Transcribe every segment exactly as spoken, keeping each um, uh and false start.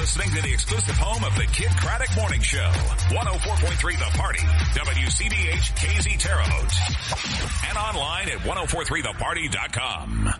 listening to the exclusive home of the Kid Craddock Morning Show. one oh four point three The Party. W C B H K Z Terre Haute. And online at ten forty-three the party dot com.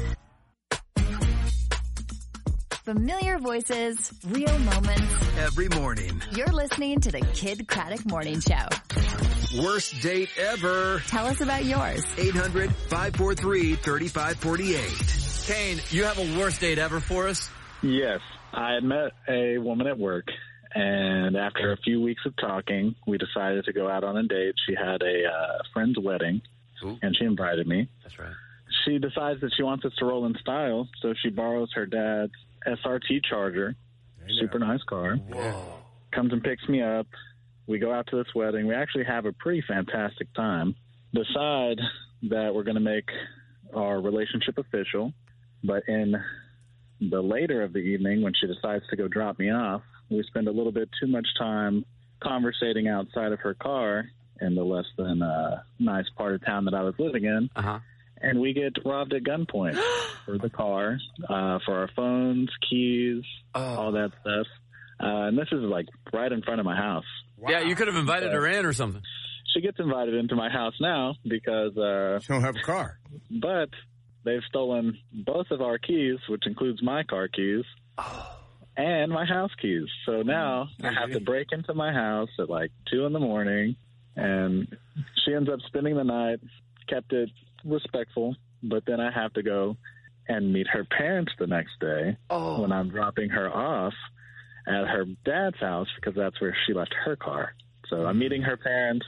Familiar voices, real moments. Every morning. You're listening to the Kid Craddock Morning Show. Worst date ever. Tell us about yours. eight hundred, five four three, three five four eight. Kane, you have a worst date ever for us? Yes. I had met a woman at work, and after a few weeks of talking, we decided to go out on a date. She had a uh, friend's wedding, Ooh. and she invited me. That's right. She decides that she wants us to roll in style, so she borrows her dad's S R T Charger, super nice car. Whoa. Comes and picks me up. We go out to this wedding. We actually have a pretty fantastic time. Decide that we're going to make our relationship official, but in the later of the evening, when she decides to go drop me off, we spend a little bit too much time conversating outside of her car in the less than uh, nice part of town that I was living in. Uh-huh. And we get robbed at gunpoint for the car, uh, for our phones, keys, oh. all that stuff. Uh, and this is like right in front of my house. Wow. Yeah, you could have invited uh, her in or something. She gets invited into my house now because... Uh, she don't have a car. But they've stolen both of our keys, which includes my car keys, oh. and my house keys. So now oh, I have to break into my house at like two in the morning, and she ends up spending the night, kept it respectful, but then I have to go and meet her parents the next day oh. when I'm dropping her off at her dad's house because that's where she left her car. So mm-hmm. I'm meeting her parents.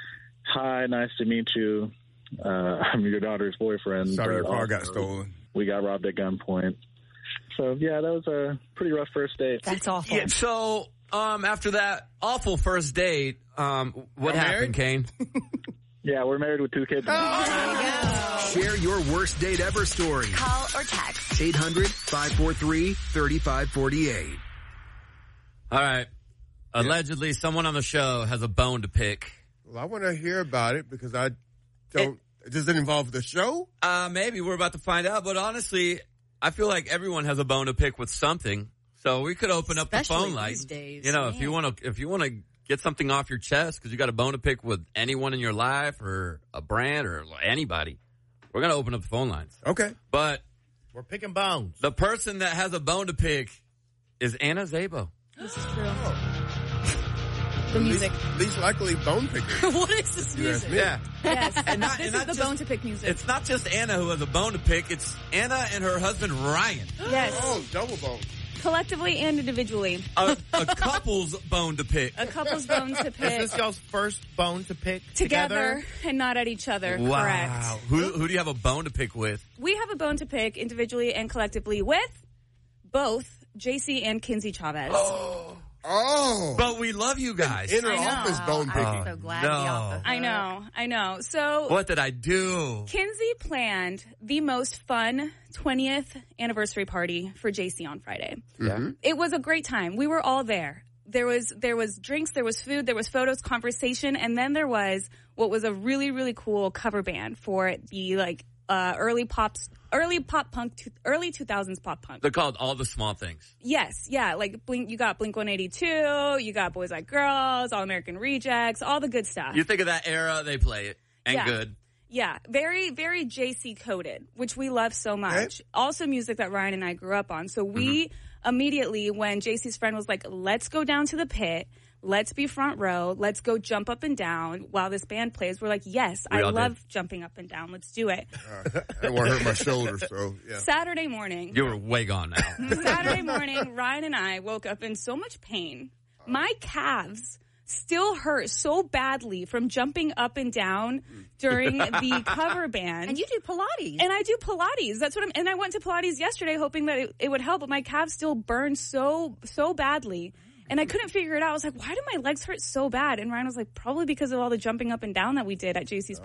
Hi, nice to meet you. Uh, I'm your daughter's boyfriend. Sorry, your car got stolen. We got robbed at gunpoint. So, yeah, that was a pretty rough first date. That's awful. Yeah, so, um, after that awful first date, um, what You're happened, Kane? Yeah, we're married with two kids. Oh. Share your worst date ever story. Call or text. eight hundred, five four three, three five four eight. All right. Yeah. Allegedly, someone on the show has a bone to pick. Well, I want to hear about it because I don't... It, does it involve the show? Uh, maybe. We're about to find out. But honestly, I feel like everyone has a bone to pick with something. So we could open up Especially the phone line. these days. You know, Man. if you want to, if you want to get something off your chest because you got a bone to pick with anyone in your life or a brand or anybody, we're going to open up the phone lines. Okay. But we're picking bones. The person that has a bone to pick is Anna Szabo. This is true. The music. Least, least likely bone picker. What is this music? Yeah. Yes. And not, this and is not the just, bone to pick music. It's not just Anna who has a bone to pick. It's Anna and her husband, Ryan. Yes. Oh, double bone. Collectively and individually. A, a couple's bone to pick. A couple's bone to pick. Is this y'all's first bone to pick together? Together and not at each other. Wow. Correct. Who, who do you have a bone to pick with? We have a bone to pick individually and collectively with both J C and Kinsey Chavez. Oh. Oh. But we love you guys. Inner office bone picking. I'm so glad no. to be off the hook. I know, I know. So what did I do? Kinsey planned the most fun twentieth anniversary party for J C on Friday. Yeah. It was a great time. We were all there. There was there was drinks, there was food, there was photos, conversation, and then there was what was a really, really cool cover band for the like uh, early pops early pop punk to, early two thousands pop punk. They're called All the Small Things. Yes, yeah, like Blink you got Blink one eighty-two, you got Boys Like Girls, All American Rejects, all the good stuff. You think of that era, they play it. And Yeah. good. Yeah, very, very J C coded, which we love so much. Okay. Also music that Ryan and I grew up on. So we mm-hmm. immediately, when J C's friend was like, let's go down to the pit, let's be front row, let's go jump up and down while this band plays, we're like, yes, We I all love did. jumping up and down. Let's do it. Uh, I don't want to hurt my shoulder, so yeah. Saturday morning. You were way gone now. Saturday morning, Ryan and I woke up in so much pain. My calves still hurt so badly from jumping up and down during the cover band. And you do Pilates. And I do Pilates. That's what I'm, and I went to Pilates yesterday hoping that it, it would help, but my calves still burn so, so badly. And I couldn't figure it out. I was like, why do my legs hurt so bad? And Ryan was like, probably because of all the jumping up and down that we did at J C's